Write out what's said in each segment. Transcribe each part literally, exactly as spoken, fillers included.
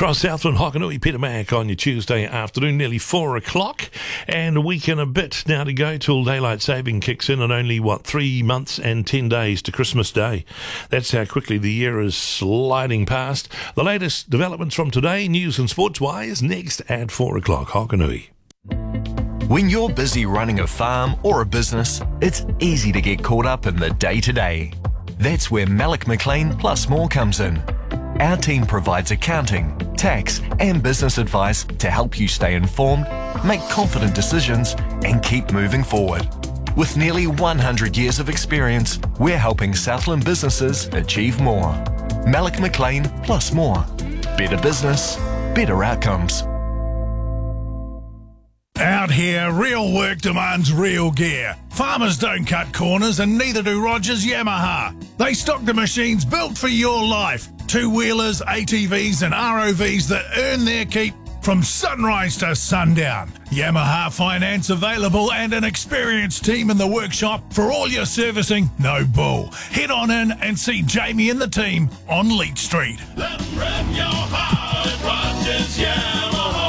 across Southland, Hokanui, Peter Mac on your Tuesday afternoon, nearly four o'clock, and a week and a bit now to go till daylight saving kicks in, and only, what, three months and ten days to Christmas Day. That's how quickly the year is sliding past. The latest developments from today, news and sports-wise, next at four o'clock, Hokanui. When you're busy running a farm or a business, it's easy to get caught up in the day-to-day. That's where Malik McLean Plus More comes in. Our team provides accounting, tax and business advice to help you stay informed, make confident decisions and keep moving forward. With nearly one hundred years of experience, we're helping Southland businesses achieve more. Malik McLean Plus More. Better business, better outcomes. Out here, real work demands real gear. Farmers don't cut corners and neither do Rogers Yamaha. They stock the machines built for your life. Two-wheelers, A T Vs and R O Vs that earn their keep from sunrise to sundown. Yamaha finance available and an experienced team in the workshop for all your servicing. No bull. Head on in and see Jamie and the team on Leach Street. Let 'em rip your heart at Rogers Yamaha.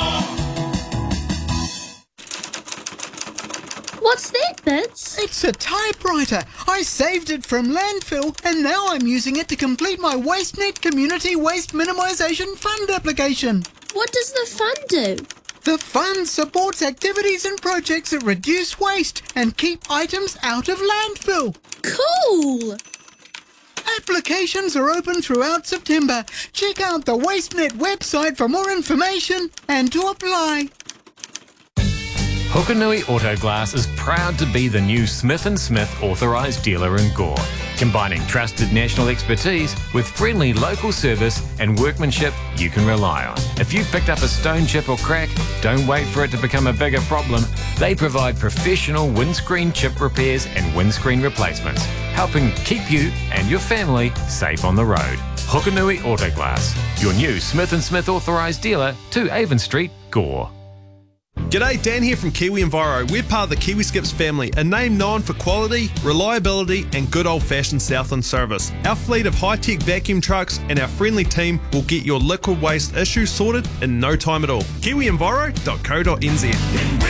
What's that, Bits? It's a typewriter. I saved it from landfill and now I'm using it to complete my WasteNet Community Waste Minimisation Fund application. What does the fund do? The fund supports activities and projects that reduce waste and keep items out of landfill. Cool! Applications are open throughout September. Check out the WasteNet website for more information and to apply. Hokanui Autoglass is proud to be the new Smith and Smith authorised dealer in Gore, combining trusted national expertise with friendly local service and workmanship you can rely on. If you've picked up a stone chip or crack, don't wait for it to become a bigger problem. They provide professional windscreen chip repairs and windscreen replacements, helping keep you and your family safe on the road. Hokanui Autoglass, your new Smith and Smith authorised dealer to Avon Street, Gore. G'day, Dan here from Kiwi Enviro. We're part of the Kiwi Skips family, a name known for quality, reliability and good old-fashioned Southland service. Our fleet of high-tech vacuum trucks and our friendly team will get your liquid waste issue sorted in no time at all. kiwi enviro dot co dot n z